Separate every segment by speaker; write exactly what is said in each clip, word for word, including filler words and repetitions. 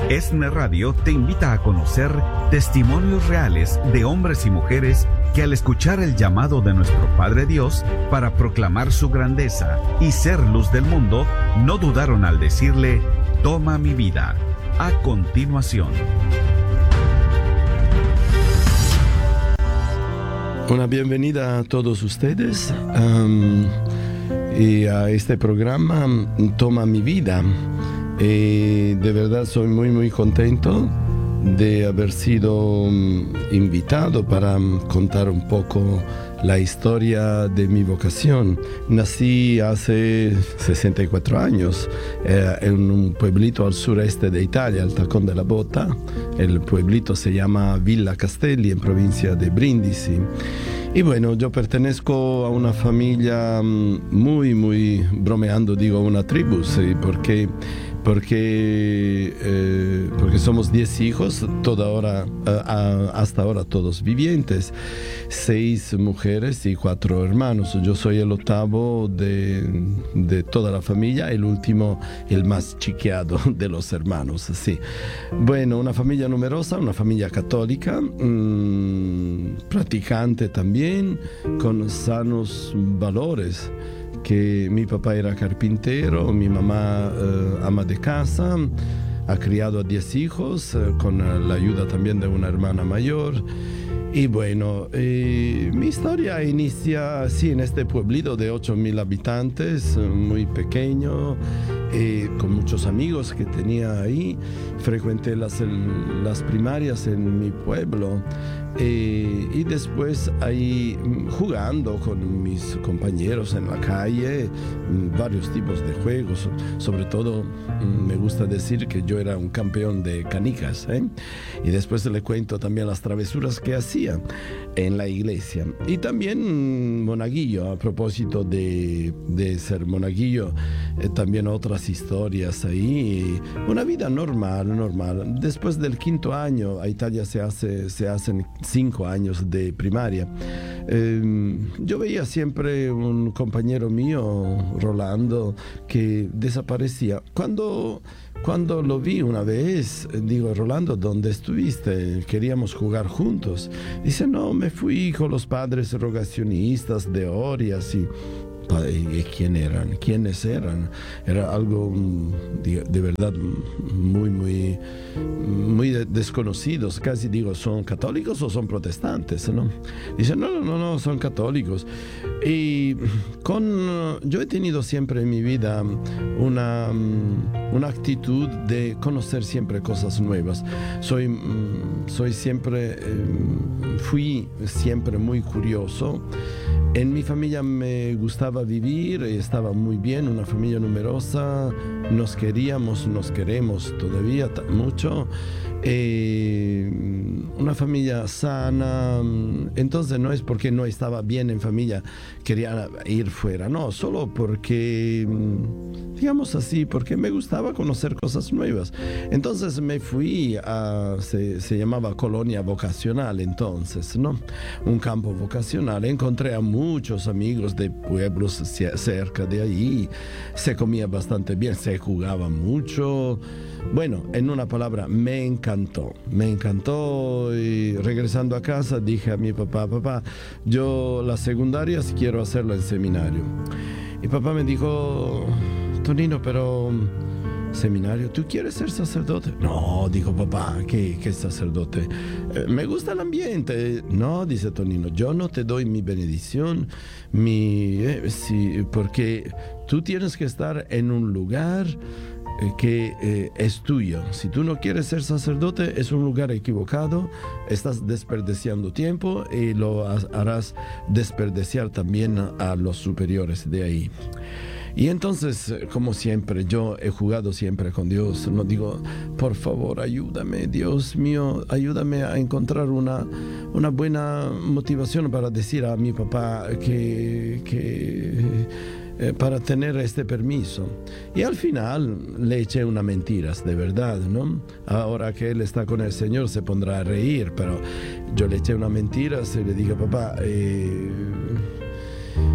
Speaker 1: ESNE Radio te invita a conocer testimonios reales de hombres y mujeres que al escuchar el llamado de nuestro Padre Dios para proclamar su grandeza y ser luz del mundo, no dudaron al decirle: toma mi vida. A continuación.
Speaker 2: Una bienvenida a todos ustedes um, y a este programa Toma mi vida. Y de verdad soy muy muy contento de haber sido um, invitado para um, contar un poco la historia de mi vocación. Nací hace sesenta y cuatro años eh, en un pueblito al sureste de Italia, al Tacón de la Bota. El pueblito se llama Villa Castelli, en provincia de Brindisi. Y bueno, yo pertenezco a una familia muy, muy, bromeando digo, una tribu, ¿sí? porque, porque, eh, porque somos diez hijos, toda hora, uh, hasta ahora todos vivientes, seis mujeres y cuatro hermanos. Yo soy el octavo de, de toda la familia, el último, el más chiqueado de los hermanos, sí. Bueno, una familia numerosa, una familia católica, mmm, practicante también, con sanos valores, que mi papá era carpintero, mi mamá eh, ama de casa, ha criado a diez hijos eh, con la ayuda también de una hermana mayor. Y bueno, eh, mi historia inicia así en este pueblito de ocho mil habitantes, muy pequeño, eh, con muchos amigos que tenía ahí. Frecuenté las, el, las primarias en mi pueblo. Eh, y después ahí jugando con mis compañeros en la calle, varios tipos de juegos. Sobre todo me gusta decir que yo era un campeón de canicas, ¿eh? Y después le cuento también las travesuras que hacía en la iglesia. Y también monaguillo, a propósito de, de ser monaguillo, eh, también otras historias ahí. Una vida normal, normal. Después del quinto año, a Italia se hace, se hacen cinco años de primaria. Eh, yo veía siempre un compañero mío, Rolando, que desaparecía. Cuando, cuando lo vi una vez, digo: Rolando, ¿dónde estuviste? Queríamos jugar juntos. Dice: no, me fui con los padres rogacionistas de Orias. Y ¿y quién eran? ¿Quiénes eran? Era algo de, de verdad muy, muy, muy desconocidos. Casi digo: ¿son católicos o son protestantes? ¿No? Dice: no, no, no, son católicos. Y con, yo he tenido siempre en mi vida una, una actitud de conocer siempre cosas nuevas. Soy, soy siempre, fui siempre muy curioso. En mi familia me gustaba vivir, estaba muy bien, una familia numerosa, nos queríamos, nos queremos todavía mucho, eh, una familia sana. Entonces no es porque no estaba bien en familia, quería ir fuera, no, solo porque, digamos así, porque me gustaba conocer cosas nuevas. Entonces me fui a, se, se llamaba Colonia Vocacional entonces, ¿no? Un campo vocacional. Encontré a muchos amigos de pueblos cerca de ahí, se comía bastante bien, se jugaba mucho. Bueno, en una palabra, me encantó, me encantó. Y regresando a casa dije a mi papá: papá, yo las secundarias quiero hacerlo en seminario. Y papá me dijo: Tonino, pero seminario, ¿tú quieres ser sacerdote? No, dijo papá, ¿qué, qué sacerdote? Eh, me gusta el ambiente. No, dice Tonino, yo no te doy mi bendición, mi, eh, sí, porque tú tienes que estar en un lugar eh, que eh, es tuyo. Si tú no quieres ser sacerdote, es un lugar equivocado, estás desperdiciando tiempo y lo harás desperdiciar también a, a los superiores de ahí. Y entonces, como siempre, yo he jugado siempre con Dios. No digo: por favor, ayúdame, Dios mío, ayúdame a encontrar una, una buena motivación para decir a mi papá que, que eh, para tener este permiso. Y al final le eché unas mentiras, de verdad, ¿no? Ahora que él está con el Señor se pondrá a reír, pero yo le eché unas mentiras y le dije: papá, eh,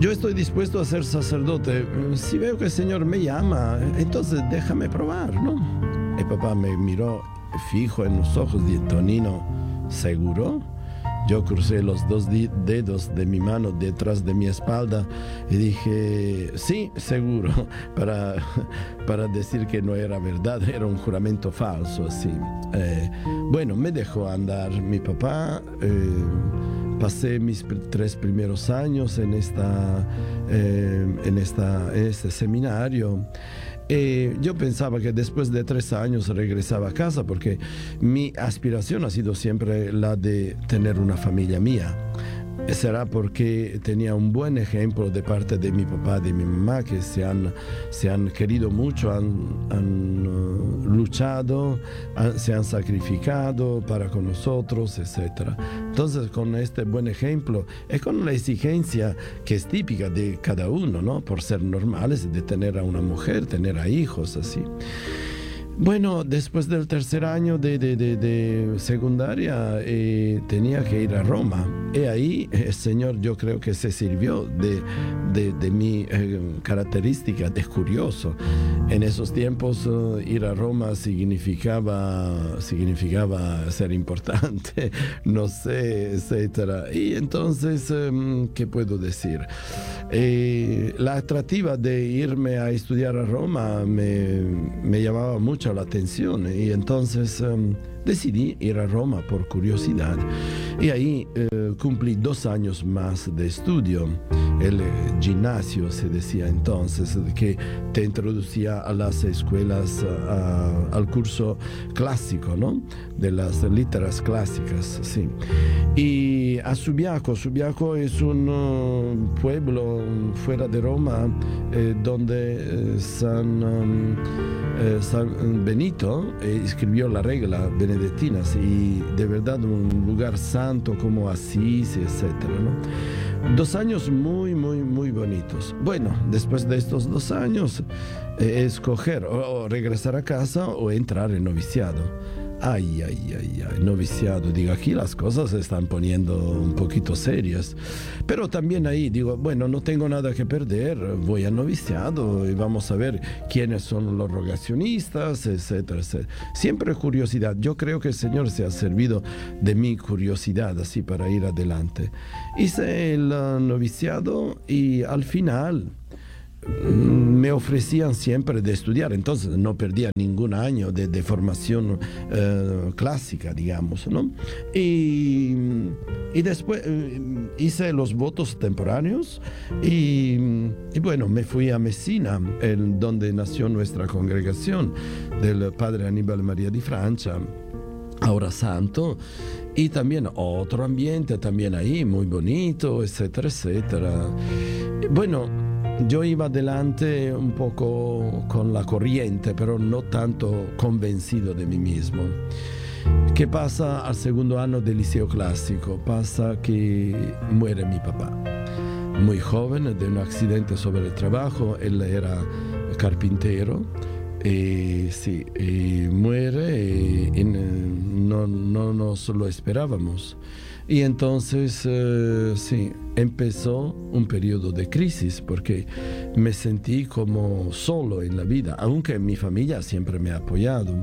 Speaker 2: yo estoy dispuesto a ser sacerdote. Si veo que el Señor me llama, entonces déjame probar, ¿no? El papá me miró fijo en los ojos y dijo, Tonino, ¿seguro? Yo crucé los dos dedos de mi mano detrás de mi espalda y dije, sí, seguro, para, para decir que no era verdad, era un juramento falso, así. Eh, bueno, me dejó andar mi papá. Eh, Pasé mis tres primeros años en, esta, eh, en, esta, en este seminario. Eh, yo pensaba que después de tres años regresaba a casa porque mi aspiración ha sido siempre la de tener una familia mía. Será porque tenía un buen ejemplo de parte de mi papá y de mi mamá que se han, se han querido mucho, han, han uh, luchado, han, se han sacrificado para con nosotros, etcétera. Entonces, con este buen ejemplo y con la exigencia que es típica de cada uno, ¿no? Por ser normales, de tener a una mujer, tener a hijos, así. Bueno, después del tercer año de, de, de, de secundaria eh, tenía que ir a Roma. Y ahí el Señor, yo creo que se sirvió de, de, de mi eh, característica de curioso. En esos tiempos uh, ir a Roma significaba, significaba ser importante, no sé, etcétera. Y entonces, um, ¿qué puedo decir? Eh, la atractiva de irme a estudiar a Roma me, me llamaba mucho la atención y entonces um, decidí ir a Roma por curiosidad y ahí uh, cumplí dos años más de estudio. El gimnasio se decía entonces, que te introducía a las escuelas, a, al curso clásico, ¿no? De las letras clásicas, sí. Y a Subiaco, Subiaco es un uh, pueblo fuera de Roma eh, donde eh, San, um, eh, San Benito eh, escribió la regla benedictinas y de verdad un lugar santo como Asís, etcétera, ¿no? Dos años muy, muy, muy bonitos. Bueno, después de estos dos años, eh, escoger o, o regresar a casa o entrar en noviciado. Ay, ay, ay, ay, noviciado. Digo, aquí las cosas se están poniendo un poquito serias. Pero también ahí digo, bueno, no tengo nada que perder, voy a noviciado y vamos a ver quiénes son los rogacionistas, etcétera, etcétera. Siempre curiosidad. Yo creo que el Señor se ha servido de mi curiosidad así para ir adelante. Hice el uh, noviciado y al final me ofrecían siempre de estudiar, entonces no perdía ningún año de, de formación eh, clásica, digamos, ¿no? Y, y después eh, hice los votos temporáneos y, y bueno, me fui a Messina, el, donde nació nuestra congregación del padre Aníbal María di Francia, ahora santo, y también otro ambiente también ahí, muy bonito, etcétera, etcétera. Bueno, yo iba adelante un poco con la corriente, pero no tanto convencido de mí mismo. ¿Qué pasa al segundo año del liceo clásico? Pasa que muere mi papá. Muy joven, de un accidente sobre el trabajo. Él era carpintero. Y sí, y muere y, y no, no nos lo esperábamos. Y entonces, uh, sí, empezó un periodo de crisis porque me sentí como solo en la vida, aunque mi familia siempre me ha apoyado.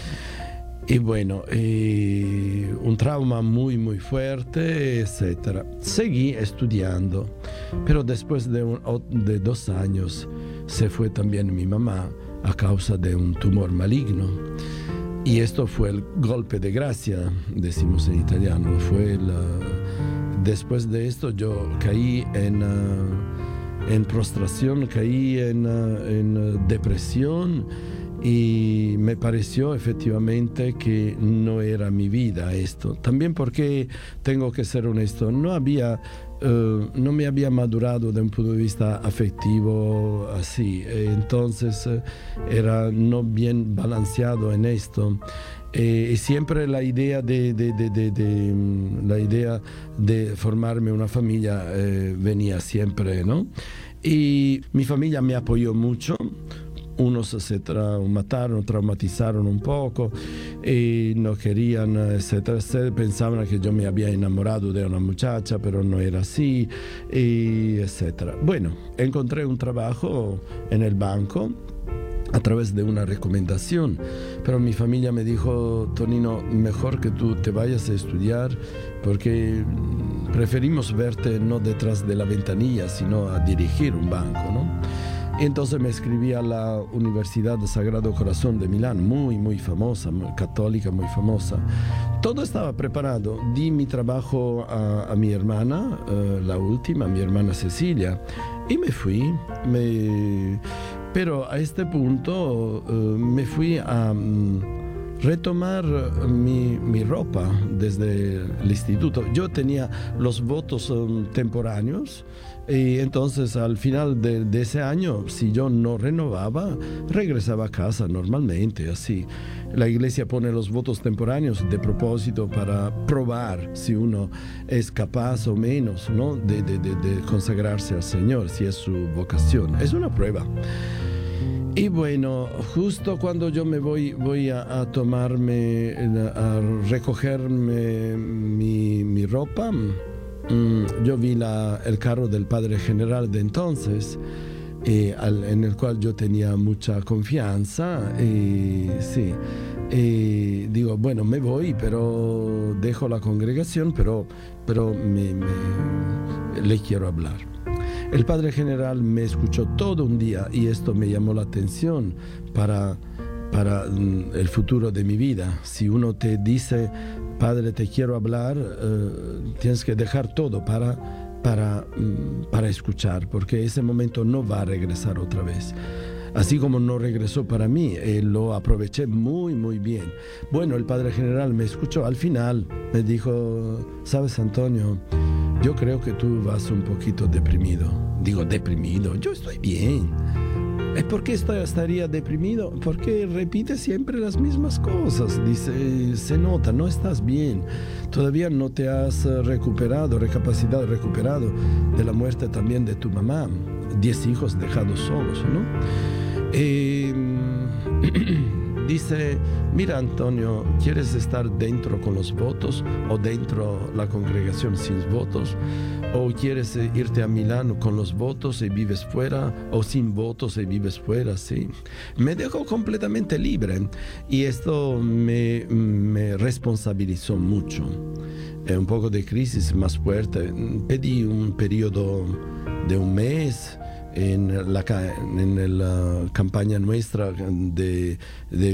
Speaker 2: Y bueno, eh, un trauma muy, muy fuerte, etcétera. Seguí estudiando, pero después de, un, de dos años se fue también mi mamá a causa de un tumor maligno. Y esto fue el golpe de gracia, decimos en italiano. Fue la... Después de esto yo caí en, uh, en prostración, caí en, uh, en uh, depresión y me pareció efectivamente que no era mi vida esto. También porque, tengo que ser honesto, no había... Uh, no me había madurado de un punto de vista afectivo así, entonces uh, era no bien balanceado en esto. Eh, y siempre la idea de, de, de, de, de um, la idea de formarme una familia eh, venía siempre, ¿no? Y mi familia me apoyó mucho unos se tra- mataron, traumatizaron un poco y no querían, etcétera, etcétera. Pensaban que yo me había enamorado de una muchacha, pero no era así, y etcétera. Bueno, encontré un trabajo en el banco a través de una recomendación, pero mi familia me dijo: Tonino, mejor que tú te vayas a estudiar, porque preferimos verte no detrás de la ventanilla, sino a dirigir un banco, ¿no? Y entonces me inscribí a la Universidad de Sagrado Corazón de Milán, muy, muy famosa, muy católica, muy famosa. Todo estaba preparado. Di mi trabajo a, a mi hermana, uh, la última, mi hermana Cecilia, y me fui. Me... Pero a este punto uh, me fui a um, retomar mi, mi ropa desde el instituto. Yo tenía los votos um, temporáneos, y entonces al final de, de ese año, si yo no renovaba, regresaba a casa normalmente, así. La iglesia pone los votos temporáneos de propósito para probar si uno es capaz o menos, ¿no?, de, de, de, de consagrarse al Señor, si es su vocación. Es una prueba. Y bueno, justo cuando yo me voy, voy a, a tomarme, a recogerme mi, mi ropa, mmm, yo vi la, el carro del padre general de entonces, eh, al, en el cual yo tenía mucha confianza, y sí, y digo, bueno, me voy, pero dejo la congregación, pero, pero me, me, le quiero hablar. El padre general me escuchó todo un día, y esto me llamó la atención para, para el futuro de mi vida. Si uno te dice: padre, te quiero hablar, uh, tienes que dejar todo para, para, um, para escuchar, porque ese momento no va a regresar otra vez. Así como no regresó para mí, eh, lo aproveché muy, muy bien. Bueno, el padre general me escuchó. Al final me dijo: ¿sabes, Antonio? Yo creo que tú vas un poquito deprimido. Digo, ¿deprimido? Yo estoy bien. ¿Por qué estaría deprimido? Porque repite siempre las mismas cosas. Dice, se nota, no estás bien. Todavía no te has recuperado, recapacitado, recuperado de la muerte también de tu mamá. Diez hijos dejados solos, ¿no? Eh, dice, mira, Antonio, ¿quieres estar dentro con los votos o dentro la congregación sin votos? ¿O quieres irte a Milán con los votos y vives fuera, o sin votos y vives fuera? Sí. Me dejó completamente libre, y esto me, me responsabilizó mucho. Eh, un poco de crisis más fuerte. Pedí un periodo de un mes en la, en la campaña nuestra de, de